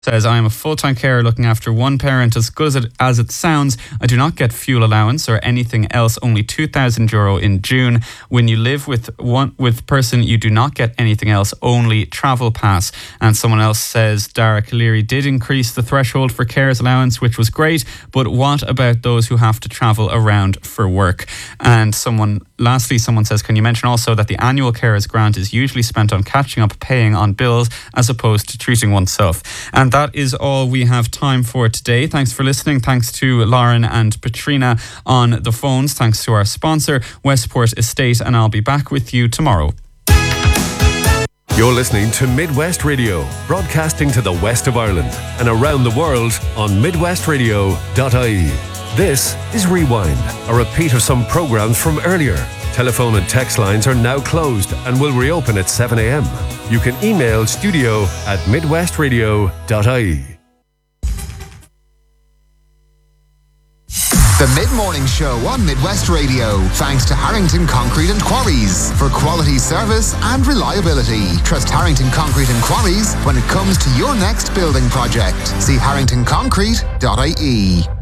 Says, I am a full-time carer looking after one parent. As good as it sounds, I do not get fuel allowance or anything else, only €2,000 in June. When you live with person, you do not get anything else, only travel pass. And someone else says, Dara Calleary did increase the threshold for carers allowance, which was great, but what about those who have to travel around for work? And lastly, someone says, can you mention also that the annual carers grant is usually spent on catching up paying on bills as opposed to treating oneself? And that is all we have time for today. Thanks for listening. Thanks to Lauren and Patrina on the phones. Thanks to our sponsor, Westport Estate, and I'll be back with you tomorrow. You're listening to Midwest Radio, broadcasting to the west of Ireland and around the world on midwestradio.ie. This is Rewind, a repeat of some programmes from earlier. Telephone and text lines are now closed and will reopen at 7 a.m. You can email studio@midwestradio.ie. The Mid-Morning Show on Midwest Radio, thanks to Harrington Concrete and Quarries. For quality service and reliability, trust Harrington Concrete and Quarries when it comes to your next building project. See harringtonconcrete.ie.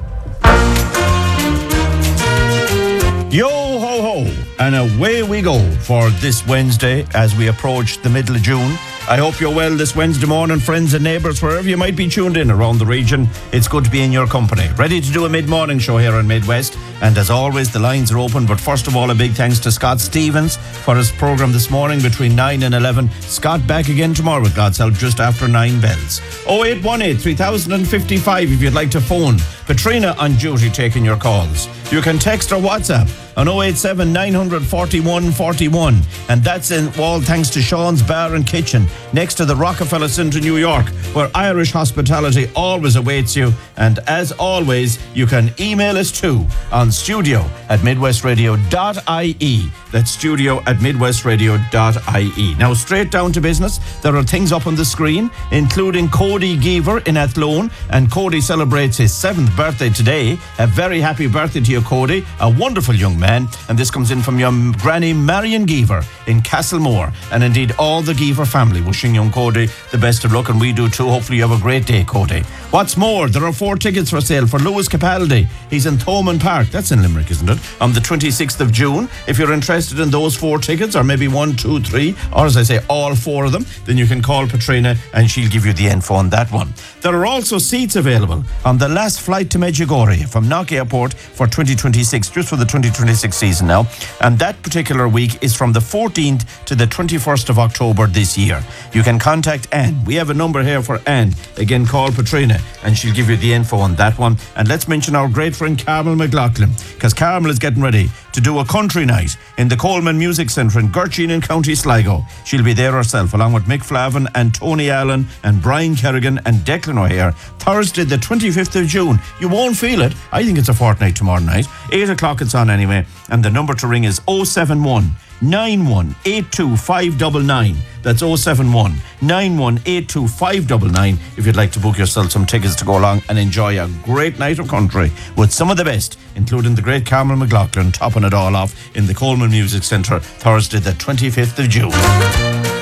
Yo ho ho, and away we go for this Wednesday as we approach the middle of June. I hope you're well this Wednesday morning, friends and neighbours, wherever you might be tuned in around the region. It's good to be in your company. Ready to do a mid-morning show here on Midwest. And as always, the lines are open. But first of all, a big thanks to Scott Stevens for his programme this morning between 9 and 11. Scott back again tomorrow with God's help just after 9 bells. 0818 3055 if you'd like to phone. Patrina on duty taking your calls. You can text or WhatsApp on 087 941 41. And that's all thanks to Sean's Bar and Kitchen next to the Rockefeller Centre, New York, where Irish hospitality always awaits you. And as always, you can email us too on studio@midwestradio.ie. That's studio@midwestradio.ie. Now, straight down to business. There are things up on the screen, including Cody Geaver in Athlone. And Cody celebrates his 7th birthday today. A very happy birthday to you, Cody. A wonderful young man. And this comes in from your granny, Marion Geaver in Castlemore. And indeed, all the Geaver family wishing young Cody the best of luck. And we do too. Hopefully you have a great day, Cody. What's more, there are 4 tickets for sale for Lewis Capaldi. He's in Thomond Park. That's in Limerick, isn't it? On the 26th of June. If you're interested in those 4 tickets, or maybe 1, 2, 3, or as I say, all 4 of them, then you can call Patrina and she'll give you the info on that one. There are also seats available on the last flight to Medjugorje from Knock Airport for 2026, just for the 2026 season now. And that particular week is from the 14th to the 21st of October this year. You can contact Anne. We have a number here for Anne. Again, call Patrina and she'll give you the info on that one. And let's mention our great friend Carmel McLaughlin, because Carmel is getting ready to do a country night in the Coleman Music Centre in Gurchin in County Sligo. She'll be there herself, along with Mick Flavin and Tony Allen and Brian Kerrigan and Declan O'Hare, Thursday the 25th of June. You won't feel it. I think it's a fortnight tomorrow night. 8 o'clock it's on anyway. And the number to ring is 071 9182 599. That's 071 9182 599 if you'd like to book yourself some tickets to go along and enjoy a great night of country with some of the best, including the great Carmel McLaughlin topping it all off in the Coleman Music Centre Thursday the 25th of June.